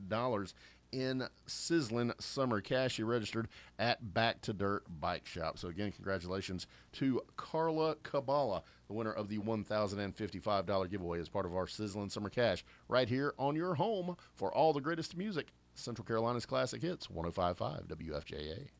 $155 in sizzling summer cash. She registered at Back to Dirt Bike Shop. So again, congratulations to Carla Kabala, the winner of the $1,055 giveaway as part of our sizzling summer cash, right here on your home for all the greatest music. Central Carolina's classic hits, 105.5 WFJA.